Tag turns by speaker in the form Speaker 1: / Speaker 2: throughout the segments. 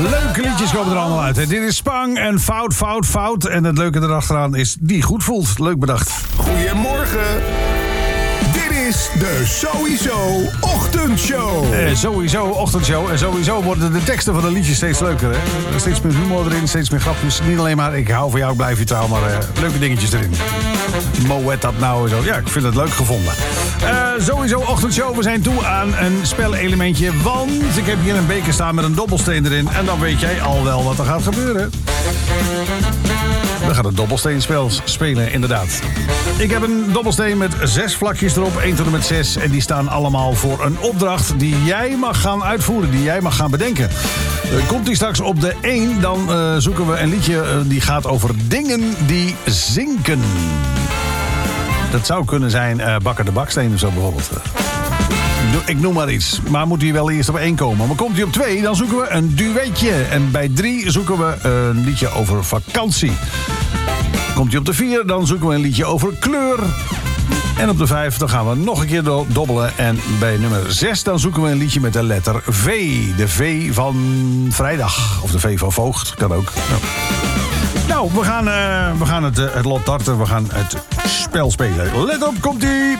Speaker 1: Leuke liedjes komen er allemaal uit. Hè. Dit is Spang en Fout, Fout, Fout. En het leuke erachteraan is die goed voelt. Leuk bedacht.
Speaker 2: Goedemorgen. Dit is de Sowieso Ochtendshow.
Speaker 1: Sowieso ochtendshow. En sowieso worden de teksten van de liedjes steeds leuker. Hè? Er is steeds meer humor erin, steeds meer grapjes. Niet alleen maar ik hou van jou, blijf je trouw, maar leuke dingetjes erin. Moet dat nou en zo. Ja, ik vind het leuk gevonden. Sowieso ochtendshow. We zijn toe aan een spelelementje. Want ik heb hier een beker staan met een dobbelsteen erin. En dan weet jij al wel wat er gaat gebeuren. We gaan het dobbelsteenspel spelen, inderdaad. Ik heb een dobbelsteen met 6 vlakjes erop, 1 tot en met 6. En die staan allemaal voor een opdracht die jij mag gaan uitvoeren, die jij mag gaan bedenken. Komt die straks op de 1, dan zoeken we een liedje die gaat over dingen die zinken. Dat zou kunnen zijn Bakker de Baksteen of zo bijvoorbeeld. Ik noem maar iets. Maar moet hij wel eerst op 1 komen. Maar komt hij op 2, dan zoeken we een duetje. En bij 3 zoeken we een liedje over vakantie. Komt hij op de 4, dan zoeken we een liedje over kleur. En op de 5, dan gaan we nog een keer dobbelen. En bij nummer 6, dan zoeken we een liedje met de letter V. De V van vrijdag. Of de V van voogd, kan ook. Nou, we gaan het lot tarten. We gaan het spel spelen. Let op, komt-ie!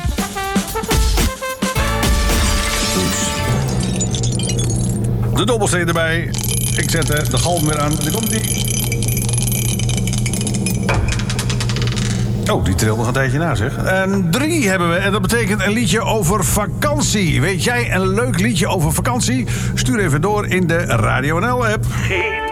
Speaker 1: De dobbelsteen erbij. Ik zet de galm weer aan. Daar komt die. Oh, die trilt nog een tijdje na, zeg. En 3 hebben we. En dat betekent een liedje over vakantie. Weet jij een leuk liedje over vakantie? Stuur even door in de Radio NL-app.
Speaker 3: Geen